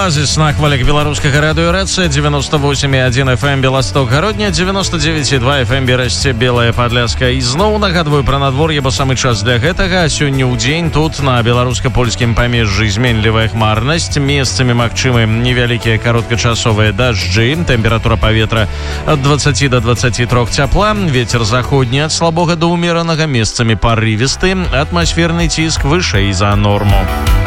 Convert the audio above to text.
Оазіс на хвалях беларускага радыёрацыя 98,1 FM Беласток гародня, 99,2 FM Берасце Белая Падляска. І зноў нагадваю пра надвор'е, бо самы час для гэтага. Сёння ў дзень тут на беларуска-польскім памежжы зменлівая хмарнасць, месцамі магчымы невялікія кароткачасовыя дажджы, тэмпература паветра ад 20 до 23 цяпла, вецер заходні ад слабога да ўмеранага, месцамі парывісты, атмасферны ціск вышэй за норму.